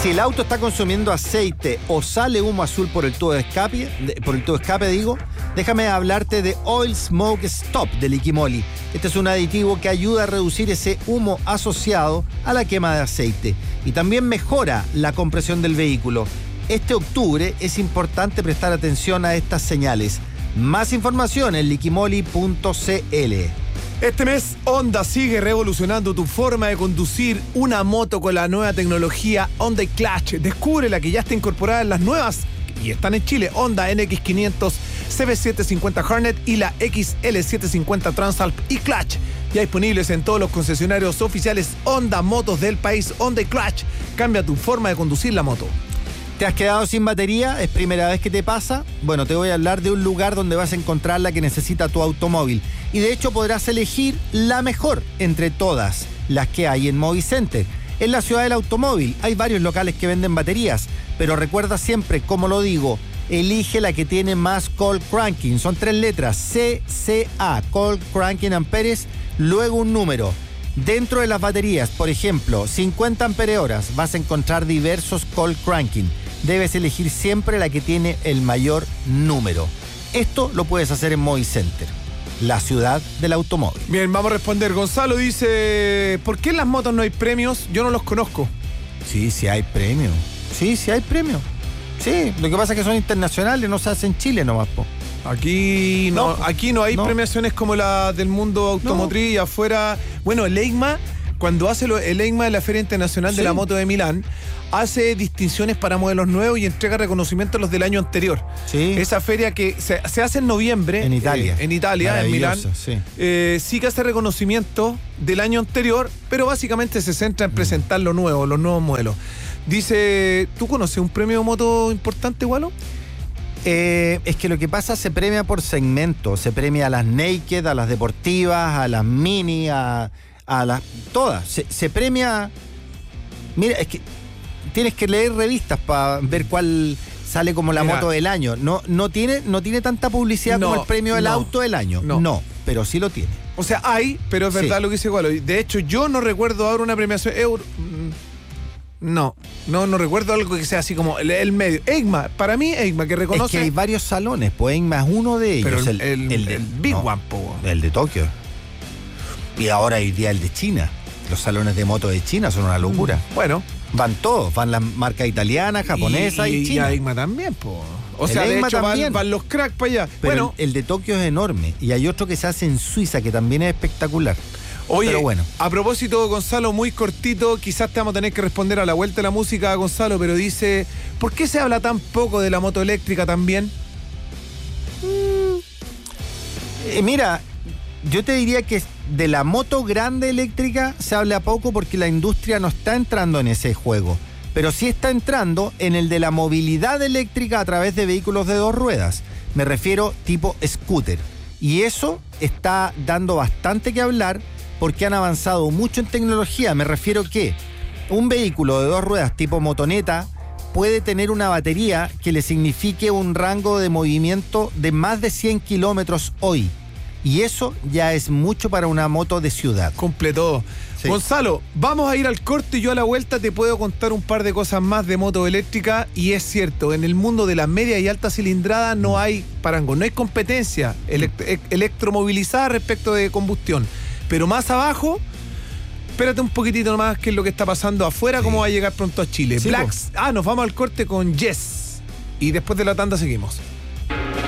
Si el auto está consumiendo aceite o sale humo azul por el tubo de escape, déjame hablarte de Oil Smoke Stop de Liquimoli. Este es un aditivo que ayuda a reducir ese humo asociado a la quema de aceite y también mejora la compresión del vehículo. Este octubre es importante prestar atención a estas señales. Más información en liquimoli.cl. Este mes, Honda sigue revolucionando tu forma de conducir una moto con la nueva tecnología Honda Clutch. Descubre la que ya está incorporada en las nuevas, y están en Chile, Honda NX500, CB750 Hornet y la XL750 Transalp y Clutch. Ya disponibles en todos los concesionarios oficiales Honda Motos del país. Honda Clutch. Cambia tu forma de conducir la moto. ¿Te has quedado sin batería? ¿Es primera vez que te pasa? Bueno, te voy a hablar de un lugar donde vas a encontrar la que necesita tu automóvil. Y de hecho podrás elegir la mejor entre todas las que hay en Movicenter. En la ciudad del automóvil hay varios locales que venden baterías, pero recuerda siempre, como lo digo, elige la que tiene más cold cranking. Son 3 letras, CCA, cold cranking amperes, luego un número. Dentro de las baterías, por ejemplo, 50 ampere-horas, vas a encontrar diversos cold cranking. Debes elegir siempre la que tiene el mayor número. Esto lo puedes hacer en Movicenter, la ciudad del automóvil. Bien, vamos a responder. Gonzalo dice, ¿por qué en las motos no hay premios? Yo no los conozco. Sí hay premios. Sí hay premios. Sí, lo que pasa es que son internacionales, no se hacen en Chile nomás, po. Aquí no hay premiaciones como la del mundo automotriz y afuera. Bueno, el EICMA, cuando hace el EICMA de la Feria Internacional de la Moto de Milán, hace distinciones para modelos nuevos y entrega reconocimientos a los del año anterior. Sí. Esa feria que se hace en noviembre. En Italia. En Milán. Sí que hace reconocimiento del año anterior, pero básicamente se centra en presentar lo nuevo, los nuevos modelos. Dice, ¿tú conoces un premio de moto importante, Walo? Es que lo que pasa, se premia por segmento. Se premia a las naked, a las deportivas, a las mini, a las... todas. Se premia... Mira, es que tienes que leer revistas para ver cuál sale como la moto del año. No tiene tanta publicidad como el premio del auto del año. No, pero sí lo tiene. O sea, hay, pero es verdad lo que dice Walo. De hecho, yo no recuerdo ahora una premiación... No recuerdo algo que sea así como el medio. EICMA, para mí EICMA, que reconoce... Es que hay varios salones, pues EICMA es uno de ellos. Pero el Big One, po. El de Tokio. Y ahora hoy día el de China. Los salones de moto de China son una locura. Bueno. Van todos, van las marcas italianas, japonesas y China. Y EICMA también, po. O sea, de hecho van los cracks para allá. Pero bueno, el de Tokio es enorme. Y hay otro que se hace en Suiza que también es espectacular. Oye, pero bueno. A propósito, Gonzalo, muy cortito, quizás te vamos a tener que responder a la vuelta de la música, Gonzalo, pero dice, ¿por qué se habla tan poco de la moto eléctrica también? Mira, yo te diría que de la moto grande eléctrica se habla poco porque la industria no está entrando en ese juego, pero sí está entrando en el de la movilidad eléctrica a través de vehículos de 2 ruedas. Me refiero tipo scooter. Y eso está dando bastante que hablar, porque han avanzado mucho en tecnología. Me refiero que un vehículo de 2 ruedas tipo motoneta puede tener una batería que le signifique un rango de movimiento de más de 100 kilómetros hoy. Y eso ya es mucho para una moto de ciudad. Completó. Sí. Gonzalo, vamos a ir al corte y yo a la vuelta te puedo contar un par de cosas más de moto eléctrica. Y es cierto, en el mundo de la media y alta cilindrada no hay parangón, no hay competencia electromovilizada respecto de combustión. Pero más abajo, espérate un poquitito más qué es lo que está pasando afuera, cómo va a llegar pronto a Chile. Sí, nos vamos al corte con Yes. Y después de la tanda seguimos.